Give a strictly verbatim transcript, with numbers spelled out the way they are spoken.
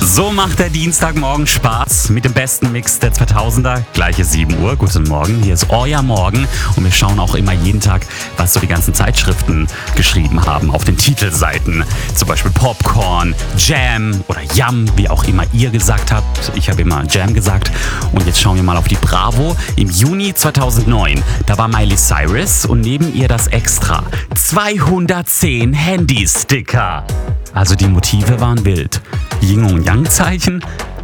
So macht der Dienstagmorgen Spaß mit dem besten Mix der zweitausender. Gleiche sieben Uhr. Guten Morgen, hier ist euer Morgen. Und wir schauen auch immer jeden Tag, was so die ganzen Zeitschriften geschrieben haben auf den Titelseiten. Zum Beispiel Popcorn, Jam oder Yum, wie auch immer ihr gesagt habt. Ich habe immer Jam gesagt. Und jetzt schauen wir mal auf die Bravo. Im Juni zweitausendneun, da war Miley Cyrus und neben ihr das Extra. zweihundertzehn Handy-Sticker. Also die Motive waren wild. Yin und Yang Zeichen,